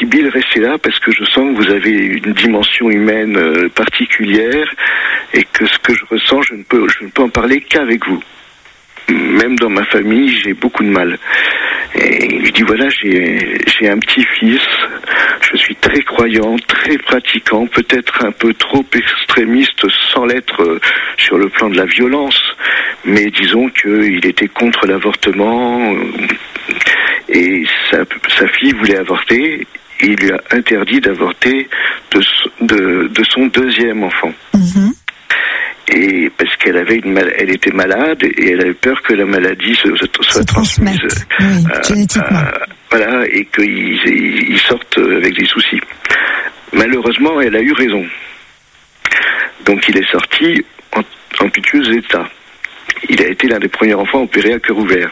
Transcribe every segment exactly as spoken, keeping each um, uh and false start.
Sybille, restez là parce que je sens que vous avez une dimension humaine euh, particulière et que ce que je ressens, je ne peux, je ne peux en parler qu'avec vous. Même dans ma famille, j'ai beaucoup de mal. Et il lui dit, voilà, j'ai, j'ai un petit-fils, je suis très croyant, très pratiquant, peut-être un peu trop extrémiste sans l'être euh, sur le plan de la violence, mais disons qu'il était contre l'avortement euh, et sa, sa fille voulait avorter. Et il lui a interdit d'avorter de, de, de son deuxième enfant. Mmh. Et parce qu'elle avait une mal- elle était malade et elle avait peur que la maladie se, se, soit transmise oui, euh, génétiquement. Euh, voilà, et qu'ils ils sortent avec des soucis. Malheureusement, elle a eu raison. Donc il est sorti en, en piteux état. Il a été l'un des premiers enfants opérés à cœur ouvert.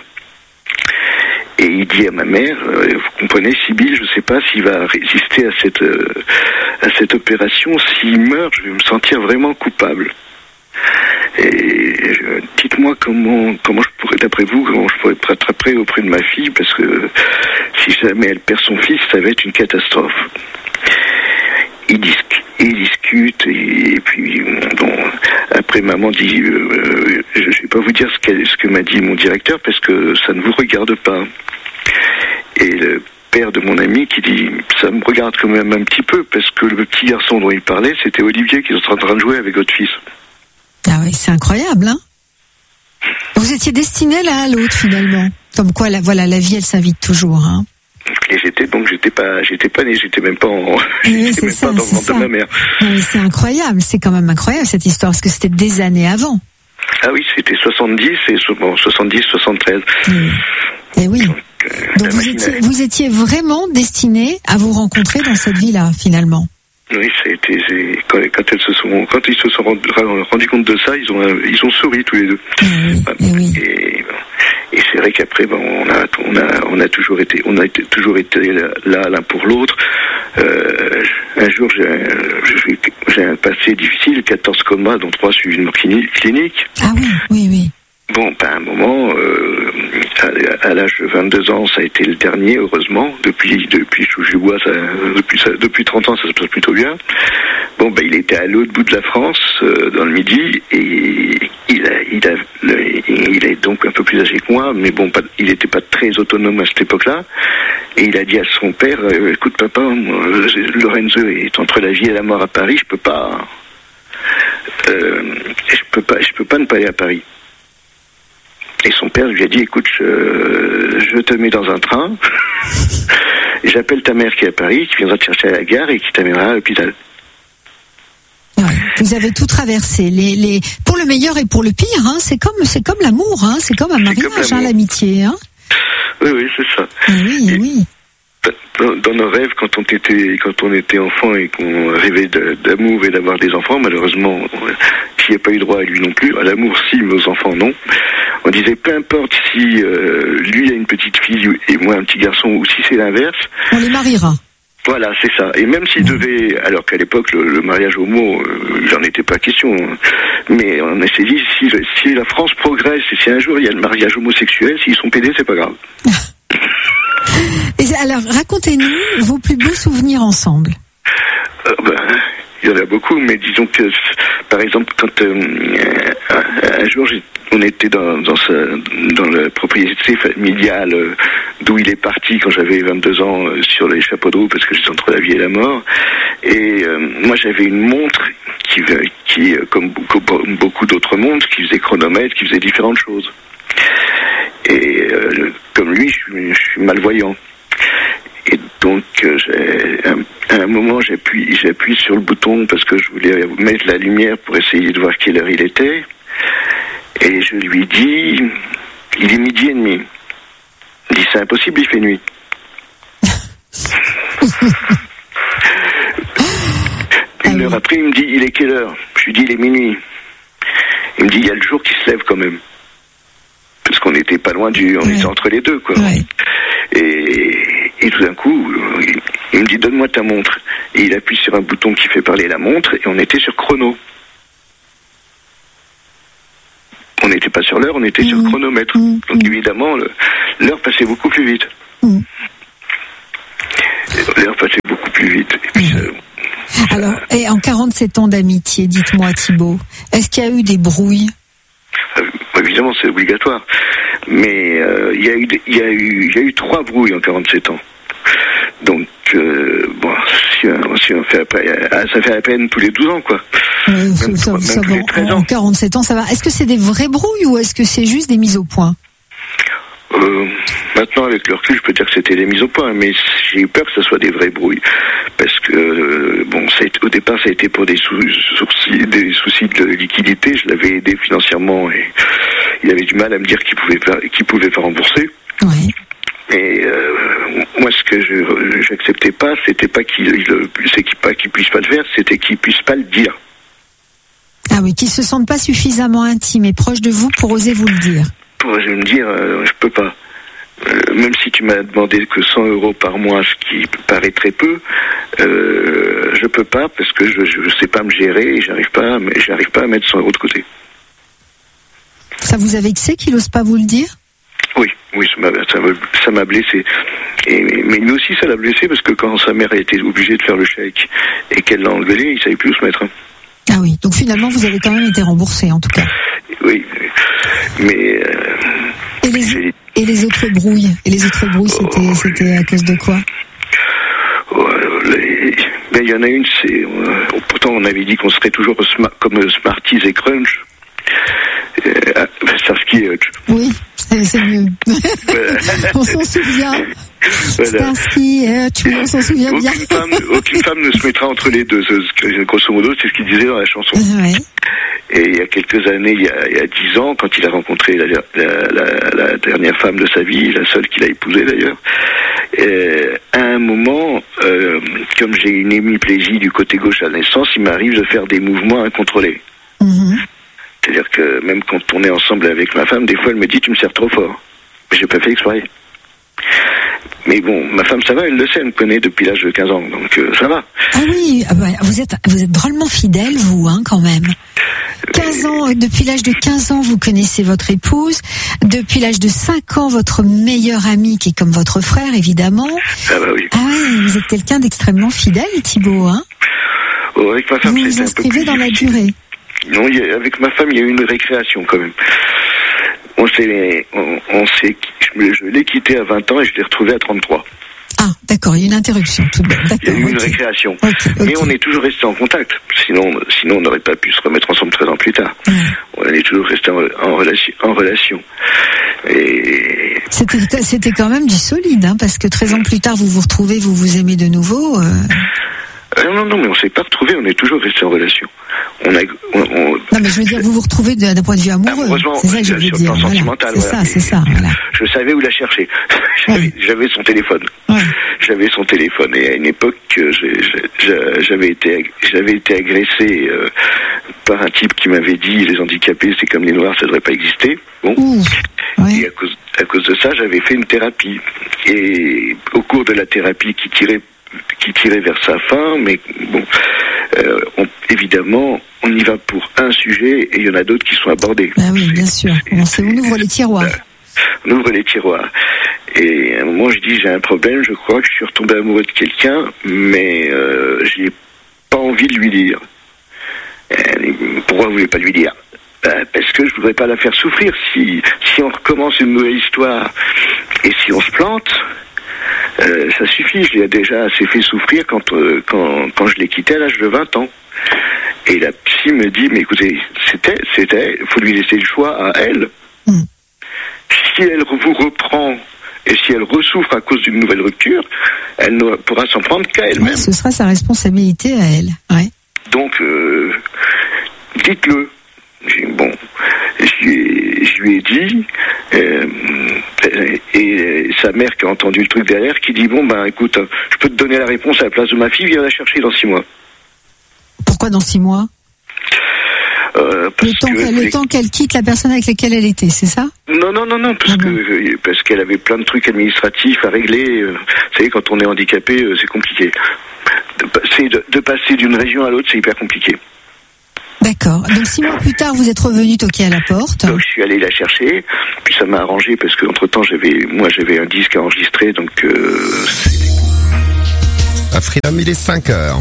Et il dit à ma mère, euh, vous comprenez, Sybille, je ne sais pas s'il va résister à cette, euh, à cette opération. S'il meurt, je vais me sentir vraiment coupable. Et euh, dites-moi comment, comment je pourrais, d'après vous, comment je pourrais me rattraper auprès de ma fille, parce que si jamais elle perd son fils, ça va être une catastrophe. Il discute, il discute et, et puis bon, après maman dit, euh, je ne vais pas vous dire ce, qu'elle, ce que m'a dit mon directeur parce que ça ne vous regarde pas. Et le père de mon ami qui dit, ça me regarde quand même un petit peu parce que le petit garçon dont il parlait, c'était Olivier qui est en train de jouer avec votre fils. Ah oui, c'est incroyable, hein. Vous étiez destinés l'un à l'autre finalement. Comme quoi, la, voilà, la vie, elle s'invite toujours, hein. Et j'étais donc j'étais pas j'étais pas né, j'étais même pas en oui, j'étais même ça, pas dans le ventre de ma mère. Non, mais c'est incroyable, c'est quand même incroyable cette histoire parce que c'était des années avant. Ah oui, c'était soixante-dix et bon, soixante-dix soixante-treize. Mmh. Et oui. Donc, euh, donc vous étiez vous étiez vraiment destiné à vous rencontrer dans cette vie-là finalement. Oui, ça a été c'est, quand, quand elles se sont quand ils se sont rendus, rendus compte de ça, ils ont ils ont souri tous les deux. Et oui. Et, oui. et, et c'est vrai qu'après, bon, on a on a on a toujours été on a été, toujours été là l'un pour l'autre. Euh, un jour, j'ai, j'ai, j'ai un passé difficile, quatorze comas, dont trois suivis de mort clinique. Ah oui, oui, oui. Bon, ben, à un moment, euh, à, à l'âge de vingt-deux ans, ça a été le dernier, heureusement. Depuis, depuis, je vois, ça, depuis, ça, depuis trente ans, ça se passe plutôt bien. Bon, ben, il était à l'autre bout de la France, euh, dans le Midi, et il a, il a, le, il est donc un peu plus âgé que moi, mais bon, pas, il n'était pas très autonome à cette époque-là. Et il a dit à son père, euh, écoute, papa, moi, Lorenzo est entre la vie et la mort à Paris, je peux pas, euh, je peux pas, je peux pas ne pas aller à Paris. Et son père lui a dit, écoute, je, je te mets dans un train, et j'appelle ta mère qui est à Paris, qui viendra te chercher à la gare et qui t'amènera à l'hôpital. Ouais, vous avez tout traversé, les, les, pour le meilleur et pour le pire, hein, c'est comme, c'est comme l'amour, hein, c'est comme un mariage, hein, l'amitié. Hein. Oui, oui, c'est ça. Oui, et oui. Dans, dans nos rêves, quand on était, quand on était enfant et qu'on rêvait de, d'amour et d'avoir des enfants, malheureusement, qui n'y a pas eu droit à lui non plus. À l'amour, si, mais aux enfants, non. On disait, peu importe si euh, lui a une petite fille et moi un petit garçon, ou si c'est l'inverse. On les mariera. Voilà, c'est ça. Et même s'il devait, alors qu'à l'époque, le, le mariage homo, euh, il n'en était pas question. Mais on s'est dit, si, si la France progresse et si un jour il y a le mariage homosexuel, s'ils sont pédés, c'est pas grave. Et alors, racontez-nous vos plus beaux souvenirs ensemble. Euh, ben, il y en a beaucoup, mais disons que, par exemple, quand euh, un jour, on était dans, dans, sa, dans la propriété familiale euh, d'où il est parti quand j'avais vingt-deux ans euh, sur les chapeaux de roue, parce que j'étais entre la vie et la mort. Et euh, moi, j'avais une montre qui, qui comme beaucoup, beaucoup d'autres montres, qui faisait chronomètre, qui faisait différentes choses. Et euh, comme lui, je suis, je suis malvoyant. Et donc, euh, j'ai, à, à un moment, j'appuie, j'appuie sur le bouton parce que je voulais mettre la lumière pour essayer de voir quelle heure il était. Et je lui dis, il est midi et demi. Il dit, c'est impossible, il fait nuit. Une heure après, il me dit, il est quelle heure? Je lui dis, il est minuit. Il me dit, il y a le jour qui se lève quand même. Parce qu'on n'était pas loin du... On ouais. était entre les deux, quoi. Ouais. Et, et tout d'un coup, il, il me dit, donne-moi ta montre. Et il appuie sur un bouton qui fait parler la montre, et on était sur chrono. On n'était pas sur l'heure, on était mmh. sur chronomètre. Mmh. Donc évidemment, le, l'heure passait beaucoup plus vite. Mmh. L'air passait beaucoup plus vite. Et puis, mmh. euh, Alors, et en quarante-sept ans d'amitié, dites-moi Thibaut, est-ce qu'il y a eu des brouilles? euh, Évidemment, c'est obligatoire. Mais euh, il y a eu, il y a eu, il y a eu trois brouilles en quarante-sept ans. Donc, euh, bon, si, si on fait après, ça fait à peine tous les douze ans, quoi. Oui, même, ça, ça, ça va, en, en quarante-sept ans, ça va. Est-ce que c'est des vraies brouilles ou est-ce que c'est juste des mises au point? euh, Maintenant, avec le recul, je peux dire que c'était des mises au point, mais j'ai eu peur que ce soit des vraies brouilles. Parce que, euh, bon, ça a été, au départ, ça a été pour des, sou- soucis, des soucis de liquidité. Je l'avais aidé financièrement et il avait du mal à me dire qu'il pouvait pas, qu'il pouvait pas rembourser. Oui. Et euh, moi, ce que je j'acceptais pas, c'était pas qu'il c'est qu'il pas qu'il puisse pas le faire, c'était qu'il puisse pas le dire. Ah oui, qu'ils se sentent pas suffisamment intimes et proches de vous pour oser vous le dire. Pour oser me dire, euh, je peux pas. Euh, même si tu m'as demandé que cent euros par mois, ce qui paraît très peu, euh, je peux pas parce que je je sais pas me gérer et j'arrive pas, j'arrive pas à mettre cent euros de côté. Ça vous a vexé qu'il ose pas vous le dire? Oui, oui, ça m'a, ça m'a, ça m'a blessé. Et, mais lui aussi, ça l'a blessé parce que quand sa mère a été obligée de faire le chèque et qu'elle l'a engueulé, il savait plus où se mettre. Ah oui, donc finalement, vous avez quand même été remboursé, en tout cas. Oui, mais... Euh, et, les, et les autres brouilles Et les autres brouilles, c'était, oh, c'était à cause de quoi? oh, les, ben, il y en a une, c'est... Euh, pourtant, on avait dit qu'on serait toujours sma- comme Smarties et Crunch. Euh, Starsky et Hutch. Oui, c'est, c'est mieux. Voilà. On s'en souvient. Voilà. Starsky et Hutch, on s'en souvient aucune bien. Femme, aucune femme ne se mettra entre les deux. Grosso modo, c'est ce qu'il disait dans la chanson. Ouais. Et il y a quelques années, il y a, il y a dix ans, quand il a rencontré la, la, la, la dernière femme de sa vie, la seule qu'il a épousée d'ailleurs, et à un moment, euh, comme j'ai une hémiplégie du côté gauche à la naissance, il m'arrive de faire des mouvements incontrôlés. Mm-hmm. C'est-à-dire que même quand on est ensemble avec ma femme, des fois elle me dit tu me serres trop fort. Mais j'ai pas fait exprès. Mais bon, ma femme ça va, elle le sait, elle me connaît depuis l'âge de quinze ans, donc euh, ça va. Ah oui, ah bah, vous êtes vous êtes drôlement fidèle vous, hein, quand même. quinze ans, depuis l'âge de quinze ans, vous connaissez votre épouse. Depuis l'âge de cinq ans, votre meilleur ami, qui est comme votre frère, évidemment. Ah bah oui. Ah oui, vous êtes quelqu'un d'extrêmement fidèle, Thibaut, hein. Oh, avec ma femme, vous vous inscrivez dans la durée. Non, il y a, avec ma femme, il y a eu une récréation quand même. On s'est, on, on s'est, je, je l'ai quitté à vingt ans et je l'ai retrouvé à trente-trois. Ah, d'accord, il y a une interruption tout de même. D'accord, il y a eu okay. une récréation. Okay, okay. Mais on est toujours resté en contact. Sinon, sinon on n'aurait pas pu se remettre ensemble treize ans plus tard. Ouais. On est toujours resté en, en, relation, en relation. Et... C'était, c'était quand même du solide, hein, parce que treize ans plus tard, vous vous retrouvez, vous vous aimez de nouveau. Euh... Euh, non, non, mais on s'est pas retrouvés, on est toujours resté en relation. On a, on, on... Non, mais je veux dire, vous vous retrouvez d'un point de vue amoureux. C'est ça que je veux dire. Sur le plan sentimental, voilà. C'est voilà. ça, c'est ça. Voilà. Je savais où la chercher. j'avais, ouais. j'avais son téléphone. Ouais. J'avais son téléphone. Et à une époque, j'ai, j'ai, j'avais été, j'avais été agressé euh, par un type qui m'avait dit les handicapés, c'est comme les noirs, ça devrait pas exister. Bon. Ouh, ouais. Et à cause, à cause de ça, j'avais fait une thérapie. Et au cours de la thérapie qui tirait qui tirait vers sa fin, mais bon, euh, on, évidemment, on y va pour un sujet et il y en a d'autres qui sont abordés. Ah oui, bien sûr. On, on ouvre les tiroirs. On ouvre les tiroirs. Et à un moment, je dis, j'ai un problème, je crois que je suis retombé amoureux de quelqu'un, mais euh, j'ai pas envie de lui dire. Et pourquoi vous voulez pas lui dire? Ben, parce que je voudrais pas la faire souffrir. Si, si on recommence une nouvelle histoire et si on se plante, Euh, ça suffit, je l'ai déjà assez fait souffrir quand, euh, quand, quand je l'ai quitté à l'âge de vingt ans. Et la psy me dit, mais écoutez, c'était, c'était, faut lui laisser le choix à elle. Mm. Si elle vous reprend et si elle ressouffre à cause d'une nouvelle rupture, elle ne pourra s'en prendre qu'à elle-même. Ouais, ce sera sa responsabilité à elle. Ouais. Donc, euh, dites-le. J'ai, bon, je lui, je lui ai dit, euh, et sa mère qui a entendu le truc derrière, qui dit, bon, ben écoute, je peux te donner la réponse à la place de ma fille, viens la chercher dans six mois. Pourquoi dans six mois euh, parce le, temps que qu'elle, le temps qu'elle quitte la personne avec laquelle elle était, c'est ça? Non, non, non, non, parce, ah bon. que, parce qu'elle avait plein de trucs administratifs à régler. Vous savez, quand on est handicapé, c'est compliqué. De, c'est de, de passer d'une région à l'autre, c'est hyper compliqué. D'accord. Donc six mois plus tard, vous êtes revenu toquer à la porte. Donc je suis allé la chercher. Puis ça m'a arrangé parce qu'entre temps, j'avais, moi, j'avais un disque à enregistrer, donc. Euh, À Freedom, il est cinq heures.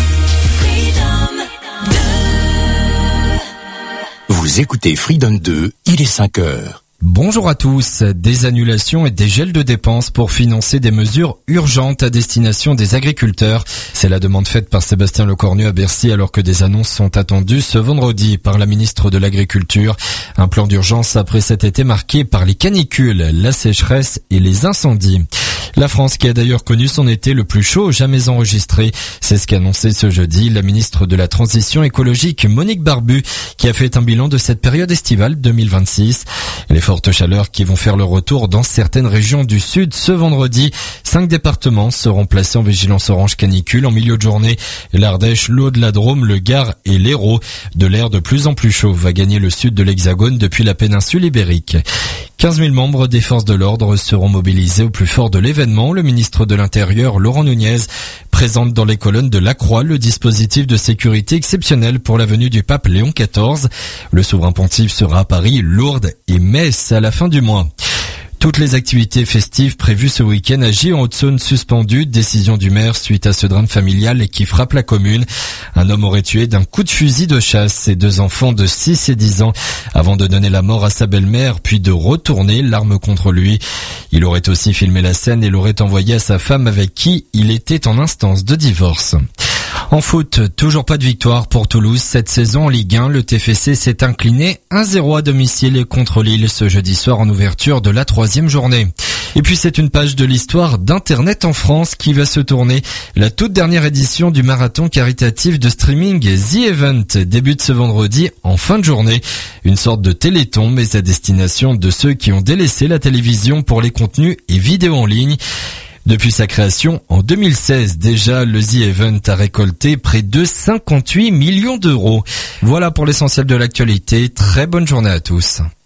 Vous écoutez Freedom deux, il est cinq heures. Bonjour à tous. Des annulations et des gels de dépenses pour financer des mesures urgentes à destination des agriculteurs. C'est la demande faite par Sébastien Lecornu à Bercy alors que des annonces sont attendues ce vendredi par la ministre de l'Agriculture. Un plan d'urgence après cet été marqué par les canicules, la sécheresse et les incendies. La France qui a d'ailleurs connu son été le plus chaud jamais enregistré. C'est ce qu'a annoncé ce jeudi la ministre de la Transition écologique Monique Barbu qui a fait un bilan de cette période estivale deux mille vingt-six. Les fortes chaleurs qui vont faire leur retour dans certaines régions du sud ce vendredi. Cinq départements seront placés en vigilance orange canicule en milieu de journée. L'Ardèche, l'Aude, la Drôme, le Gard et l'Hérault. De l'air de plus en plus chaud va gagner le sud de l'Hexagone depuis la péninsule ibérique. quinze mille membres des forces de l'ordre seront mobilisés au plus fort de l'événement. Le ministre de l'Intérieur, Laurent Nunez, présente dans les colonnes de la Croix le dispositif de sécurité exceptionnel pour la venue du pape Léon quatorze. Le souverain pontife sera à Paris, Lourdes et Metz à la fin du mois. Toutes les activités festives prévues ce week-end à Gien en Haute-Saône suspendues. Décision du maire suite à ce drame familial qui frappe la commune. Un homme aurait tué d'un coup de fusil de chasse ses deux enfants de six et dix ans avant de donner la mort à sa belle-mère puis de retourner l'arme contre lui. Il aurait aussi filmé la scène et l'aurait envoyé à sa femme avec qui il était en instance de divorce. En foot, toujours pas de victoire pour Toulouse. Cette saison en Ligue un, le T F C s'est incliné un zéro à domicile contre Lille ce jeudi soir en ouverture de la troisième journée. Et puis c'est une page de l'histoire d'Internet en France qui va se tourner. La toute dernière édition du marathon caritatif de streaming The Event débute ce vendredi en fin de journée. Une sorte de téléthon mais à destination de ceux qui ont délaissé la télévision pour les contenus et vidéos en ligne. Depuis sa création en deux mille seize, déjà, le The Event a récolté près de cinquante-huit millions d'euros. Voilà pour l'essentiel de l'actualité. Très bonne journée à tous.